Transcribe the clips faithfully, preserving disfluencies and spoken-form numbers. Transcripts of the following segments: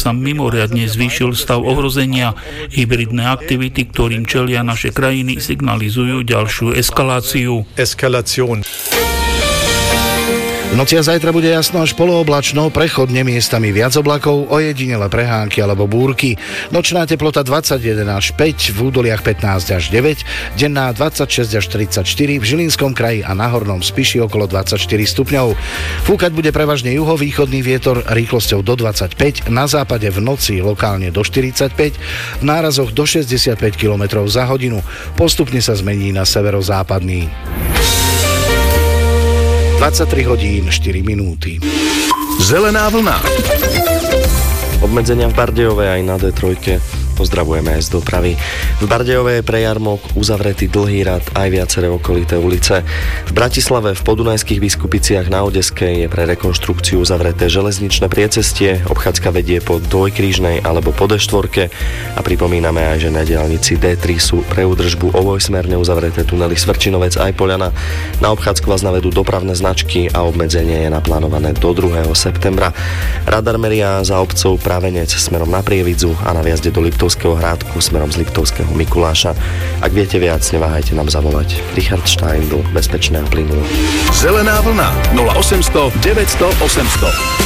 sa mimoriadne zvýšil stav ohrozenia. Hybridné aktivity, ktorým čelia naše krajiny, signalizujú ďalšiu eskaláciu. Eskaláciu. V noci a zajtra bude jasno až polooblačno, prechodne miestami viac oblakov, ojedinele prehánky alebo búrky. Nočná teplota dvadsaťjeden až päť, v údoliach pätnásť až deväť, denná dvadsaťšesť až tridsaťštyri, v Žilinskom kraji a na Hornom Spiši okolo dvadsaťštyri stupňov. Fúkať bude prevažne juhovýchodný vietor rýchlosťou do dvadsaťpäť, na západe v noci lokálne do štyridsaťpäť, v nárazoch do šesťdesiatpäť kilometrov za hodinu. Postupne sa zmení na severozápadný. dvadsaťtri hodín štyri minúty. Zelená vlna. Obmedzenia v Bardejove aj na dé tri. Pozdravujeme aj z dopravy. V Bardejove je pre jarmok uzavretý dlhý rad aj viaceré okolité ulice. V Bratislave v Podunajských Biskupiciach na Odeskej je pre rekonštrukciu uzavreté železničné priecestie, obchádzka vedie po dvojkrížnej alebo po dé štyri a pripomíname aj, že na diaľnici dé tri sú pre údržbu obojsmerne uzavreté tunely Svrčinovec aj Poľana. Na obchádzku vás navedú dopravné značky a obmedzenie je naplánované do druhého septembra. Radar meria za obcov Pravenec smerom na Prievidzu a na vjazde do Liptovského Hrádku smerom z Liptovského Mikuláša. Ak viete viac, neváhajte nám zavolať. Richard Steindl, bezpečné a plynulo. Zelená vlna nula osemsto deväťsto osemsto.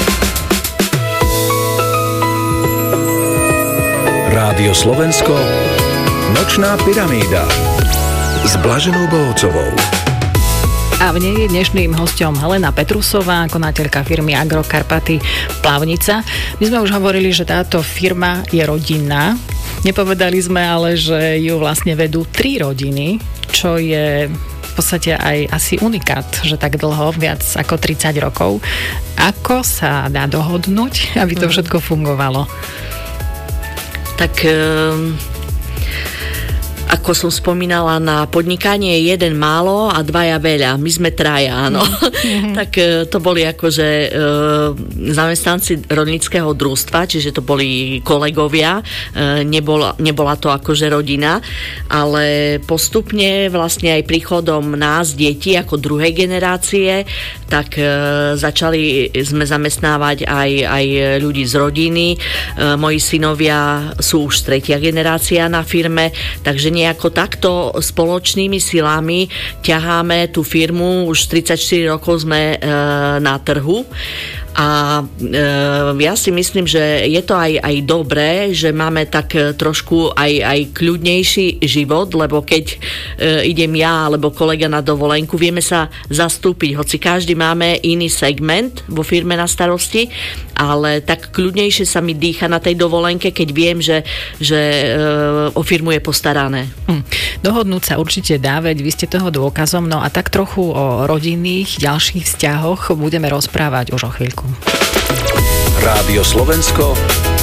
Rádio Slovensko, Nočná pyramída s Blaženou Bohocovou. A v nej je dnešným hosťom Helena Petrusová, konateľka firmy Agrokarpaty Plavnica. My sme už hovorili, že táto firma je rodinná. Nepovedali sme ale, že ju vlastne vedú tri rodiny, čo je v podstate aj asi unikát, že tak dlho, viac ako tridsať rokov. Ako sa dá dohodnúť, aby to všetko fungovalo? Tak... Um... Ako som spomínala, na podnikanie je jeden málo a dvaja veľa. My sme traja, áno. Mm-hmm. Tak to boli akože e, zamestnanci rolníckeho družstva, čiže to boli kolegovia. E, nebola, nebola to akože rodina, ale postupne vlastne aj príchodom nás, detí, ako druhej generácie, tak e, začali sme zamestnávať aj, aj ľudí z rodiny. E, moji synovia sú už tretia generácia na firme, takže nejako takto spoločnými silami ťaháme tú firmu, už tridsaťštyri rokov sme e, na trhu. A e, ja si myslím, že je to aj, aj dobré, že máme tak trošku aj, aj kľudnejší život, lebo keď e, idem ja alebo kolega na dovolenku, vieme sa zastúpiť, hoci každý máme iný segment vo firme na starosti, ale tak kľudnejšie sa mi dýcha na tej dovolenke, keď viem, že, že e, o firmu je postarané. Hm. Dohodnúť sa určite dá, veď vy ste toho dôkazom, no a tak trochu o rodinných ďalších vzťahoch budeme rozprávať už o chvíľku. Rádio Slovensko,